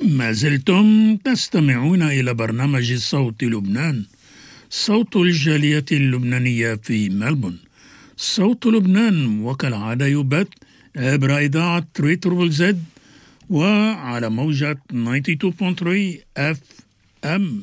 ما زلتم تستمعون إلى برنامج صوت لبنان، صوت الجالية اللبنانية في ملبون. صوت لبنان وكالعادة يبث عبر إذاعة ريتربل زد وعلى موجة 92.3 FM.